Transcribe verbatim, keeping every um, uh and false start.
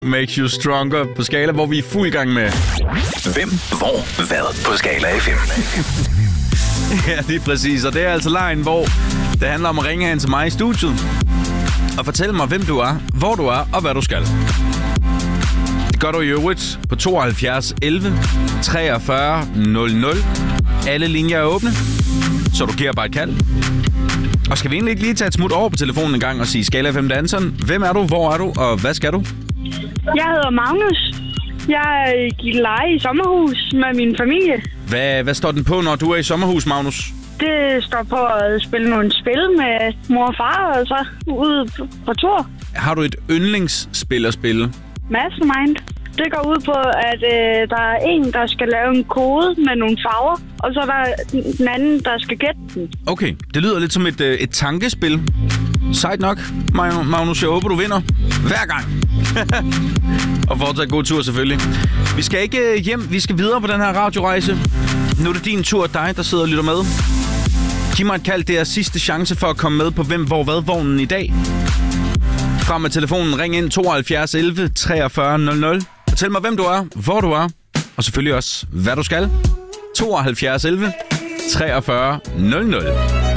Makes you stronger på Skala, hvor vi er fuld gang med... Hvem, hvor, hvad på Skala F M. Ja, det er præcis. Og det er altså lejen, hvor det handler om at ringe hen til mig i studiet og fortælle mig, hvem du er, hvor du er og hvad du skal. Det gør du i øvrigt på tooghalvfjerds elleve treogfyrre nul nul. Alle linjer er åbne, så du giver bare et kald. Og skal vi egentlig ikke lige tage et smut over på telefonen en gang og sige Skala F M danseren? Hvem er du, hvor er du, og hvad skal du? Jeg hedder Magnus. Jeg gik leje i sommerhus med min familie. Hvad, hvad står den på, når du er i sommerhus, Magnus? Det står på at spille nogle spil med mor og far, og så ude på, på tur. Har du et yndlingsspil at spille? Mastermind. Det går ud på, at øh, der er en, der skal lave en kode med nogle farver, og så er der den anden, der skal gætte den. Okay, det lyder lidt som et, øh, et tankespil. Sejt nok, Magnus. Jeg håber, du vinder hver gang. Og fortsat god tur, selvfølgelig. Vi skal ikke hjem, vi skal videre på den her radiorejse. Nu er det din tur, dig, der sidder og lytter med. Giv mig et kald, det er sidste chance for at komme med på Hvem, hvor, hvad vognen i dag. Frem med telefonen, ring ind tooghalvfjerds elleve treogfyrre nul nul. Fortæl mig, hvem du er, hvor du er, og selvfølgelig også, hvad du skal. tooghalvfjerds elleve treogfyrre nul nul.